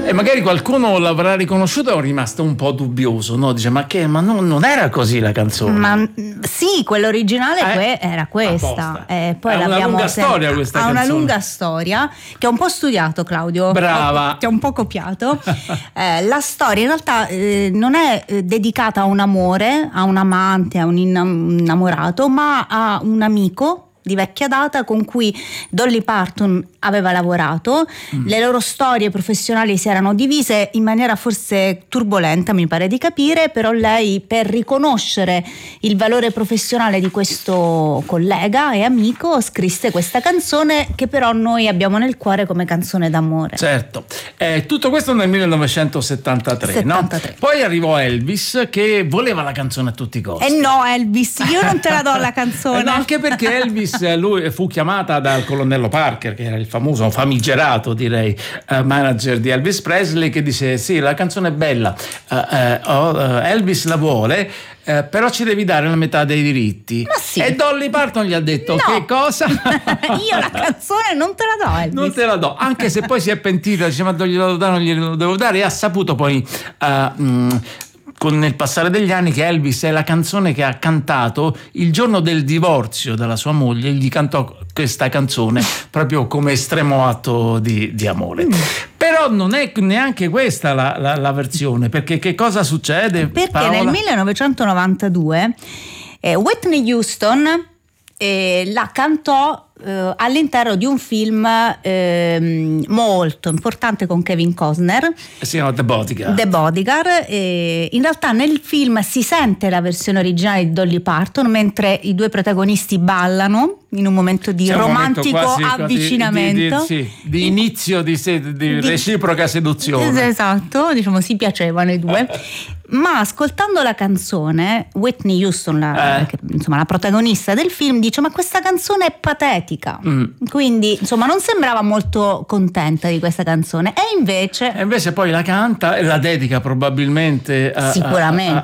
E magari qualcuno l'avrà riconosciuto e è rimasto un po' dubbioso, no? Dice ma non era così la canzone. Ma sì, quella originale era questa. Poi ha una lunga storia questa canzone. Ha una lunga storia che ho un po' studiato, Claudio. Brava. Ti ho un po' copiato. La storia in realtà non è dedicata a un amore, a un amante, a un innamorato, ma a un amico di vecchia data con cui Dolly Parton aveva lavorato. Le loro storie professionali si erano divise in maniera forse turbolenta, mi pare di capire, però lei, per riconoscere il valore professionale di questo collega e amico, scrisse questa canzone che però noi abbiamo nel cuore come canzone d'amore. Certo, tutto questo nel 1973, 73. No? Poi arrivò Elvis che voleva la canzone a tutti i costi. No, Elvis, io non te la do la canzone. No, anche perché Elvis, lui fu chiamata dal colonnello Parker, che era il famoso, famigerato direi, manager di Elvis Presley, che dice sì, la canzone è bella, Elvis la vuole, però ci devi dare la metà dei diritti. Ma sì. E Dolly Parton gli ha detto no. Che cosa? Io la canzone non te la do, Elvis. Non te la do, anche se poi si è pentita, dice ma non glielo devo dare, e ha saputo poi nel passare degli anni che Elvis è la canzone che ha cantato il giorno del divorzio dalla sua moglie, gli cantò questa canzone proprio come estremo atto di amore. Però non è neanche questa la versione, perché che cosa succede? Perché Paola? Nel 1992 Whitney Houston la cantò all'interno di un film molto importante con Kevin Costner, si chiama The Bodyguard. The Bodyguard. In realtà nel film si sente la versione originale di Dolly Parton mentre i due protagonisti ballano in un momento di romantico avvicinamento, di inizio di reciproca seduzione. Esatto, diciamo si piacevano i due. Ma ascoltando la canzone, Whitney Houston, la protagonista del film, dice ma questa canzone è patetica. Quindi insomma non sembrava molto contenta di questa canzone, e invece poi la canta e la dedica probabilmente sicuramente